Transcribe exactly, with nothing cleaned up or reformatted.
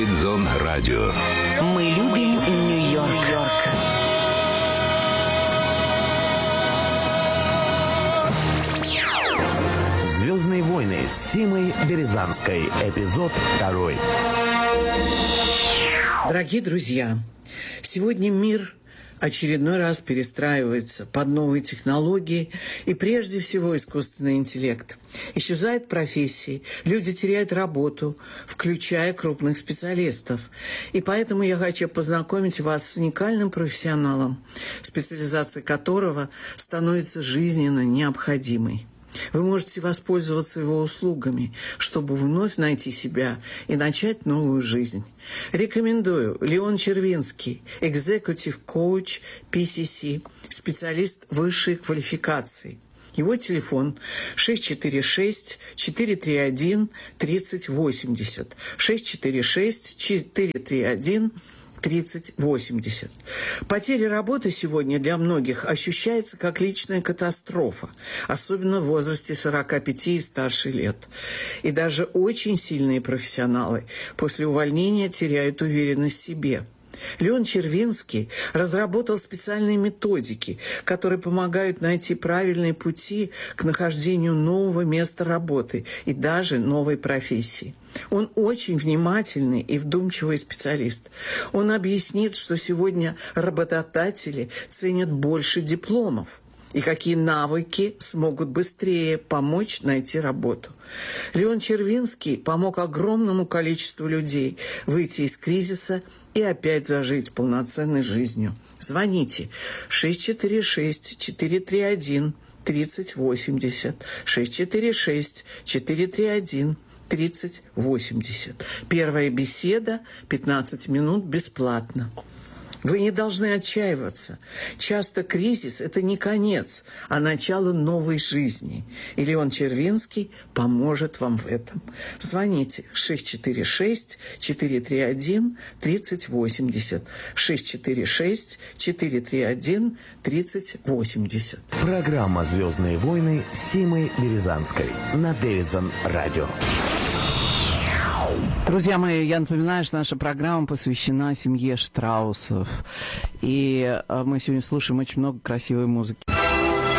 Дэвидсон Радио. Мы любим Нью-Йорк. «Звездные войны» с Симой Березанской. Эпизод второй. Дорогие друзья, сегодня мир очередной раз перестраивается под новые технологии и прежде всего искусственный интеллект. Исчезают профессии, люди теряют работу, включая крупных специалистов. И поэтому я хочу познакомить вас с уникальным профессионалом, специализация которого становится жизненно необходимой. Вы можете воспользоваться его услугами, чтобы вновь найти себя и начать новую жизнь. Рекомендую Леон Червинский, Executive Coach пи си си, специалист высшей квалификации. Его телефон шесть четыре шесть четыре три один тридцать восемьдесят, шесть четыре шесть четыре три один тридцать восемьдесят. Потеря работы сегодня для многих ощущается как личная катастрофа, особенно в возрасте сорока пяти и старше лет. И даже очень сильные профессионалы после увольнения теряют уверенность в себе. Леон Червинский разработал специальные методики, которые помогают найти правильные пути к нахождению нового места работы и даже новой профессии. Он очень внимательный и вдумчивый специалист. Он объяснит, что сегодня работодатели ценят больше дипломов и какие навыки смогут быстрее помочь найти работу. Леон Червинский помог огромному количеству людей выйти из кризиса и опять зажить полноценной жизнью. Звоните шесть четыре шесть четыре три один тридцать восемьдесят, шесть четыре шесть четыре три один тридцать восемьдесят. Первая беседа пятнадцать минут бесплатно. Вы не должны отчаиваться. Часто кризис – это не конец, а начало новой жизни. И Леон Червинский поможет вам в этом. Звоните шесть четыре шесть четыре три один тридцать восемьдесят, шесть четыре шесть четыре три один тридцать восемьдесят. Программа «Звездные войны» с Симой Березанской на Дэвидсон Радио. Друзья мои, я напоминаю, что наша программа посвящена семье Штраусов. И мы сегодня слушаем очень много красивой музыки.